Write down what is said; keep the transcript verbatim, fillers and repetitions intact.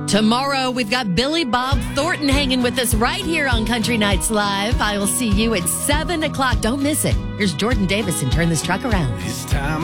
Tomorrow, we've got Billy Bob Thornton hanging with us right here on Country Nights Live. I will see you at seven o'clock. Don't miss it. Here's Jordan Davis and Turn This Truck Around. This time